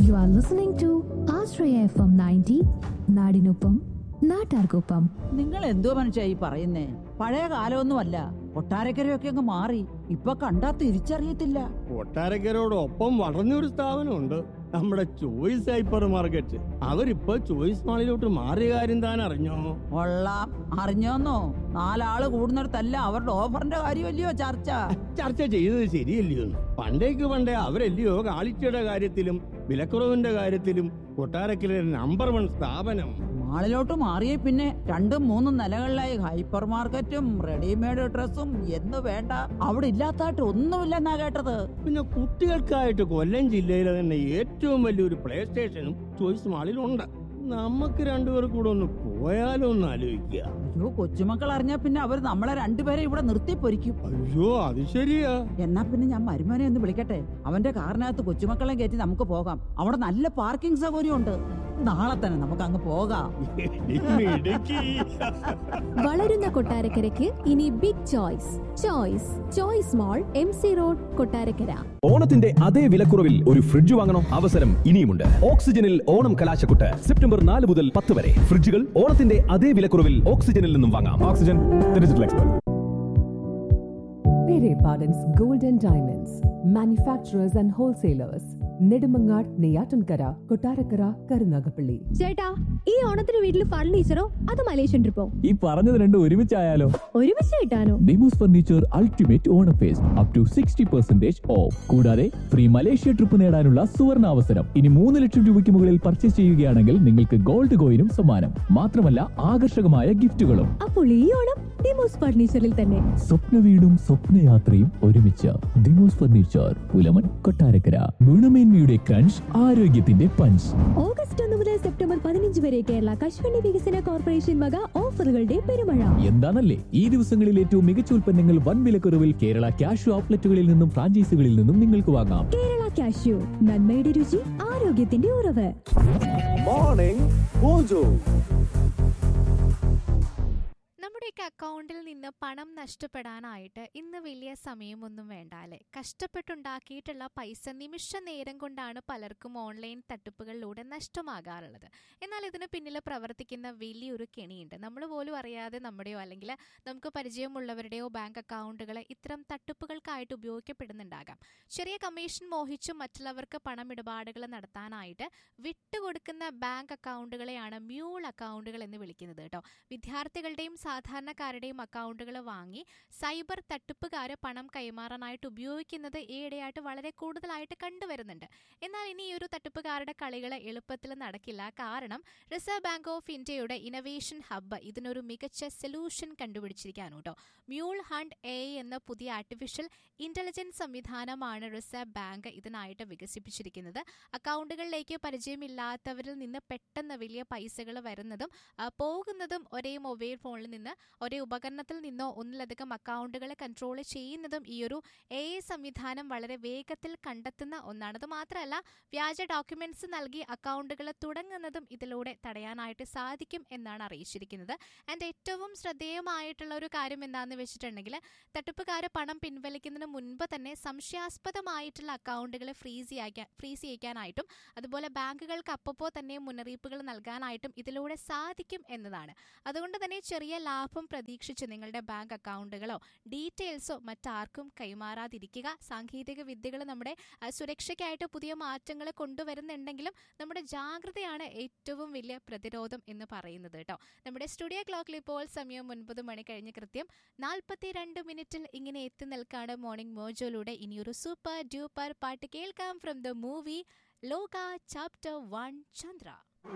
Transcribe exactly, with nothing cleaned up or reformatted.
You are listening to Ashraya F M ninety, നാടിനൊപ്പം നാട്ടാർക്കൊപ്പം. നിങ്ങൾ എന്തോ മനുഷ്യ ഈ പറയുന്നേ? പഴയ കാലമൊന്നുമല്ല, കൊട്ടാരക്കരയൊക്കെ അങ്ങ് മാറി. ഇപ്പൊ കണ്ടാ തിരിച്ചറിയത്തില്ല. കൊട്ടാരക്കരോടൊപ്പം വളർന്നൊരു സ്ഥാപനമുണ്ട്, നമ്മുടെ ചോയ്സ് ഹൈപ്പർ മാർക്കറ്റ്. അവരിപ്പോ ചോയ്സ് മാളിലോട്ട് മാറിയ കാര്യം താൻ അറിഞ്ഞോ? കൊള്ളാം, അറിഞ്ഞോന്നോ? നാലാള് കൂടുന്നിടത്തല്ല അവരുടെ ഓഫറിന്റെ കാര്യമല്ലയോ ചർച്ച. ചർച്ച ചെയ്തത് ശരിയല്ലയോ? പണ്ടേക്ക് പണ്ടേ അവരല്ലയോ കാളിച്ചയുടെ കാര്യത്തിലും വിലക്കുറവിന്റെ കാര്യത്തിലും കൊട്ടാരക്കര നമ്പർ വൺ സ്ഥാപനം. മാളിലോട്ട് മാറിയ പിന്നെ രണ്ടും മൂന്നും നിലകളിലായി ഹൈപ്പർ മാർക്കറ്റും റെഡിമെയ്ഡ് ഡ്രസ്സും എന്ന് വേണ്ട അവിടെ ഇല്ലാത്തായിട്ട് ഒന്നുമില്ലെന്നാ കേട്ടത്. പിന്നെ കുട്ടികൾക്കായിട്ട് കൊല്ലം ജില്ലയിലെ തന്നെ ഏറ്റവും വലിയൊരു പ്ലേ സ്റ്റേഷനും ചോയ്സ് മാളിലുണ്ട്. നമുക്ക് രണ്ടുപേർ കൂടെ ഒന്ന് പോയാലോ ഒന്ന് ആലോചിക്കുക. അയ്യോ, കൊച്ചുമക്കൾ അറിഞ്ഞാ പിന്നെ അവർ നമ്മളെ രണ്ടുപേരെ ഇവിടെ നിർത്തി പൊരിക്കും. അയ്യോ, അത് ശരിയാ. എന്നാ പിന്നെ ഞാൻ മരുമോനെ ഒന്ന് വിളിക്കട്ടെ. അവന്റെ കാറിനകത്ത് കൊച്ചുമക്കളെ കയറ്റി നമുക്ക് പോകാം. അവിടെ നല്ല പാർക്കിംഗ് സൗകര്യം ഉണ്ട്. നാളെ തന്നെ നമുക്ക് അങ്ങ് പോകാം. വളരുന്ന കൊട്ടാരക്കരയ്ക്ക് ഇനി ബിഗ് ചോയ്സ്. ചോയ്സ് ചോയ്സ് മോൾ, എം സി റോഡ്, കൊട്ടാരക്കര. ഓണത്തിന്റെ അതേ വിലക്കുറവിൽ ഒരു ഫ്രിഡ്ജ് വാങ്ങണം? അവസരം ഇനിയുമുണ്ട്. ഓക്സിജനിൽ ഓണം കലാശക്കുട്ട് സെപ്റ്റംബർ നാല് മുതൽ പത്ത് വരെ. ഫ്രിഡ്ജുകൾ ഓണത്തിന്റെ അതേ വിലക്കുറവിൽ ഓക്സിജനിൽ നിന്നും വാങ്ങാം. Oxygen digital expert. Pere Pardon's Gold and Diamonds, manufacturers and wholesalers. Nedumangad, Neyyattinkara, Kottarakkara, Karunagappally. ചേട്ടാ, ഈ ഓണത്തിന് വീട്ടിൽ ഫർണിച്ചറോ അതോ മലേഷ്യൻ ട്രിപ്പോ? ഈ പറഞ്ഞത് രണ്ടും ഒരുമിച്ചായാലോ? ഒരുമിച്ച് കിട്ടാനോ? Demos furniture ultimate Onam first up to sixty percentage of. കൂടാതെ ഫ്രീ മലേഷ്യ ട്രിപ്പ് നേടാനുള്ള സുവർണ അവസരം. ഇനി മൂന്ന് ലക്ഷം രൂപയ്ക്ക് മുകളിൽ പർച്ചേസ് ചെയ്യുകയാണെങ്കിൽ നിങ്ങൾക്ക് ഗോൾഡ് കോയിനും സമ്മാനം. മാത്രമല്ല ആകർഷകമായ ഗിഫ്റ്റുകളും. അപ്പോൾ ഈ ഓണം ഡിമോസ് ഫർണിച്ചറിൽ തന്നെ. സ്വപ്ന വീടും സ്വപ്നയാത്രയും ഒരുമിച്ച്. ഡിമോസ് ഫർണിച്ചർ, പുലമൺ, കൊട്ടാരക്കര. ഗുണമേന്മയുടെ ക്രഞ്ച്, ആരോഗ്യത്തിന്റെ പഞ്ച്. ഓഗസ്റ്റ് ഒന്ന് മുതൽ സെപ്റ്റംബർ പതിനഞ്ച് വരെ കേരള കശുവണ്ടി വികസന കോർപ്പറേഷൻ വക ഓഫറുകളുടെ പെരുമഴ. എന്താണല്ലേ ഈ ദിവസങ്ങളിൽ ഏറ്റവും മികച്ച ഉൽപ്പന്നങ്ങൾ വൻ വിലക്കുറവിൽ കേരള ക്യാഷ് ഔട്ട്ലെറ്റുകളിൽ നിന്നും ഫ്രാഞ്ചൈസികളിൽ നിന്നും നിങ്ങൾക്ക് വാങ്ങാം. കേരള കാഷ്യൂ, നന്മയുടെ രുചി, ആരോഗ്യത്തിന്റെ ഉറവ്. Morning mojo. നമ്മുടെയൊക്കെ അക്കൗണ്ടിൽ നിന്ന് പണം നഷ്ടപ്പെടാനായിട്ട് ഇന്ന് വലിയ സമയമൊന്നും വേണ്ട അല്ലേ? കഷ്ടപ്പെട്ടുണ്ടാക്കിയിട്ടുള്ള പൈസ നിമിഷ നേരം കൊണ്ടാണ് പലർക്കും ഓൺലൈൻ തട്ടിപ്പുകളിലൂടെ നഷ്ടമാകാറുള്ളത്. എന്നാൽ ഇതിന് പിന്നിൽ പ്രവർത്തിക്കുന്ന വലിയൊരു കെണിയുണ്ട്. നമ്മൾ പോലും അറിയാതെ നമ്മുടെയോ അല്ലെങ്കിൽ നമുക്ക് പരിചയമുള്ളവരുടെയോ ബാങ്ക് അക്കൗണ്ടുകൾ ഇത്തരം തട്ടിപ്പുകൾക്കായിട്ട് ഉപയോഗിക്കപ്പെടുന്നുണ്ടാകാം. ചെറിയ കമ്മീഷൻ മോഹിച്ചും മറ്റുള്ളവർക്ക് പണമിടപാടുകൾ നടത്താനായിട്ട് വിട്ടുകൊടുക്കുന്ന ബാങ്ക് അക്കൗണ്ടുകളെയാണ് മ്യൂൾ അക്കൗണ്ടുകൾ എന്ന് വിളിക്കുന്നത് കേട്ടോ. വിദ്യാർത്ഥികളുടെയും സാധാരണക്കാരുടെയും അക്കൗണ്ടുകൾ വാങ്ങി സൈബർ തട്ടിപ്പുകാര് പണം കൈമാറാനായിട്ട് ഉപയോഗിക്കുന്നത് ഈയിടെയായിട്ട് വളരെ കൂടുതലായിട്ട് കണ്ടുവരുന്നുണ്ട്. എന്നാൽ ഇനി ഈ ഒരു തട്ടിപ്പുകാരുടെ കളികൾ എളുപ്പത്തിൽ നടക്കില്ല. കാരണം റിസർവ് ബാങ്ക് ഓഫ് ഇന്ത്യയുടെ ഇന്നവേഷൻ ഹബ്ബ് ഇതിനൊരു മികച്ച സൊല്യൂഷൻ കണ്ടുപിടിച്ചിരിക്കുകയാണ് കേട്ടോ. മ്യൂൾ ഹണ്ട് എ എന്ന പുതിയ ആർട്ടിഫിഷ്യൽ ഇന്റലിജൻസ് സംവിധാനമാണ് റിസർവ് ബാങ്ക് ഇതിനായിട്ട് വികസിപ്പിച്ചിരിക്കുന്നത്. അക്കൗണ്ടുകളിലേക്ക് പരിചയമില്ലാത്തവരിൽ നിന്ന് പെട്ടെന്ന് വലിയ പൈസകൾ വരുന്നതും പോകുന്നതും ഒരേ മൊബൈൽ ഫോണിൽ നിന്ന് ഒരേ ഉപകരണത്തിൽ നിന്നോ ഒന്നിലധികം അക്കൗണ്ടുകൾ കൺട്രോൾ ചെയ്യുന്നതും ഈ ഒരു എ ഐ സംവിധാനം വളരെ വേഗത്തിൽ കണ്ടെത്തുന്ന ഒന്നാണ്. അത് മാത്രമല്ല, വ്യാജ ഡോക്യുമെന്റ്സ് നൽകി അക്കൗണ്ടുകൾ തുടങ്ങുന്നതും ഇതിലൂടെ തടയാനായിട്ട് സാധിക്കും എന്നാണ് അറിയിച്ചിരിക്കുന്നത്. ആൻഡ് ഏറ്റവും ശ്രദ്ധേയമായിട്ടുള്ള ഒരു കാര്യം എന്താണെന്ന് വെച്ചിട്ടുണ്ടെങ്കിൽ, തട്ടിപ്പുകാർ പണം പിൻവലിക്കുന്നതിന് മുൻപ് തന്നെ സംശയാസ്പദമായിട്ടുള്ള അക്കൗണ്ടുകൾ ഫ്രീസ് ചെയ്യാൻ ഫ്രീസ് ചെയ്യിക്കാനായിട്ടും അതുപോലെ ബാങ്കുകൾക്ക് അപ്പോൾ തന്നെ മുന്നറിയിപ്പുകൾ നൽകാനായിട്ടും ഇതിലൂടെ സാധിക്കും എന്നതാണ്. അതുകൊണ്ട് തന്നെ ചെറിയ ലാഭം പ്രതീക്ഷിച്ച് നിങ്ങളുടെ ബാങ്ക് അക്കൗണ്ടുകളോ ഡീറ്റെയിൽസോ മറ്റാർക്കും കൈമാറാതിരിക്കുക. സാങ്കേതിക വിദ്യകൾ നമ്മുടെ സുരക്ഷയ്ക്കായിട്ട് പുതിയ മാറ്റങ്ങൾ കൊണ്ടുവരുന്നുണ്ടെങ്കിലും നമ്മുടെ ജാഗ്രതയാണ് ഏറ്റവും വലിയ പ്രതിരോധം എന്ന് പറയുന്നത് കേട്ടോ. നമ്മുടെ സ്റ്റുഡിയോ ക്ലോക്കിൽ ഇപ്പോൾ സമയം ഒൻപത് മണി കഴിഞ്ഞ് കൃത്യം നാൽപ്പത്തി രണ്ട് മിനിറ്റിൽ ഇങ്ങനെ എത്തി നിൽക്കാണ് മോർണിംഗ് മോജോയിലൂടെ. ഇനിയൊരു സൂപ്പർ ഡ്യൂപ്പർ പാട്ട് കേൾക്കാം ഫ്രം ദ മൂവി ലോക ചാപ്റ്റർ വൺ ചന്ദ്ര.